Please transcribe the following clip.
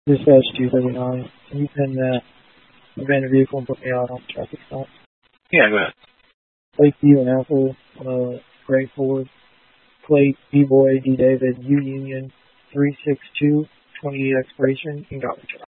Dispatch 239. Can you pin that abandoned vehicle and put me out on traffic stop? Yeah, go ahead. Plate D and Apple, gray Ford. Plate D Boy, D David, U Union 362, 28 expiration, in Gotham.